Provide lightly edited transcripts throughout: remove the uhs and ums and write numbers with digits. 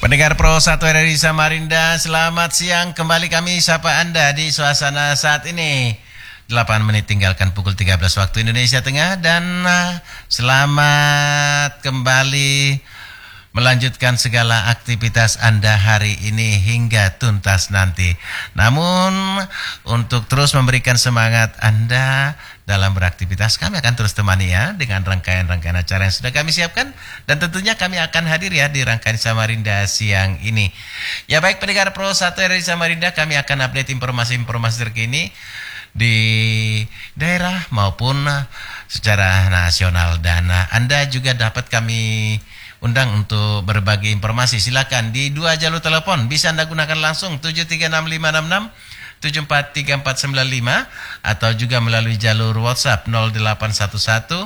Pendengar Pro 1 RRI Samarinda, selamat siang. Kembali kami sapa Anda di suasana saat ini. 8 menit tinggalkan pukul 13 waktu Indonesia Tengah. Dan selamat kembali melanjutkan segala aktivitas Anda hari ini hingga tuntas nanti. Namun untuk terus memberikan semangat Anda dalam beraktivitas, kami akan terus temani ya dengan rangkaian-rangkaian acara yang sudah kami siapkan. Dan tentunya kami akan hadir ya di rangkaian Samarinda siang ini. Ya baik pendengar Pro 1 RRI Samarinda, kami akan update informasi-informasi terkini di daerah maupun secara nasional. Dan Anda juga dapat kami undang untuk berbagi informasi. Silakan di 2 jalur telepon. Bisa Anda gunakan langsung 736566 743495 atau juga melalui jalur WhatsApp 0811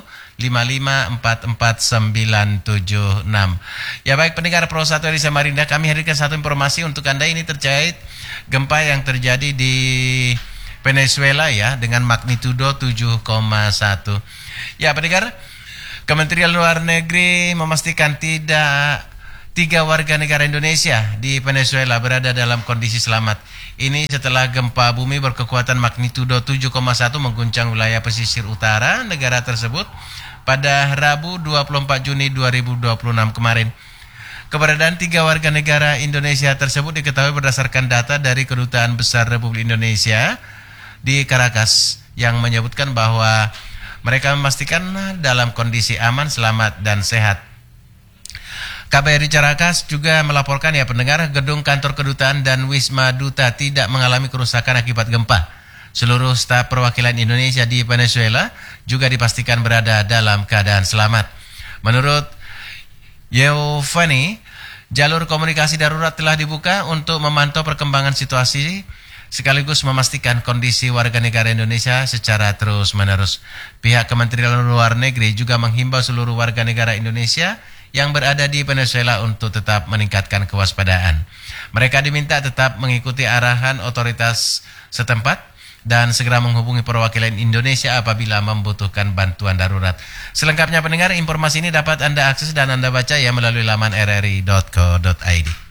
5544976. Ya baik pendengar Pro 1 RRI Samarinda, kami hadirkan satu informasi untuk Anda. Ini terkait gempa yang terjadi di Venezuela ya dengan magnitudo 7,1. Ya pendengar, Kementerian Luar Negeri memastikan 3 warga negara Indonesia di Venezuela berada dalam kondisi selamat. Ini setelah gempa bumi berkekuatan magnitudo 7,1 mengguncang wilayah pesisir utara negara tersebut pada Rabu 24 Juni 2026 kemarin. Keberadaan 3 warga negara Indonesia tersebut diketahui berdasarkan data dari Kedutaan Besar Republik Indonesia di Caracas yang menyebutkan bahwa mereka memastikan dalam kondisi aman, selamat, dan sehat. KBRI Caracas juga melaporkan ya pendengar, gedung kantor kedutaan dan Wisma Duta tidak mengalami kerusakan akibat gempa. Seluruh staf perwakilan Indonesia di Venezuela juga dipastikan berada dalam keadaan selamat. Menurut Yovani, jalur komunikasi darurat telah dibuka untuk memantau perkembangan situasi sekaligus memastikan kondisi warga negara Indonesia secara terus-menerus. Pihak Kementerian Luar Negeri juga menghimbau seluruh warga negara Indonesia yang berada di Venezuela untuk tetap meningkatkan kewaspadaan. Mereka diminta tetap mengikuti arahan otoritas setempat dan segera menghubungi perwakilan Indonesia apabila membutuhkan bantuan darurat. Selengkapnya pendengar, informasi ini dapat Anda akses dan Anda baca ya melalui laman rri.co.id.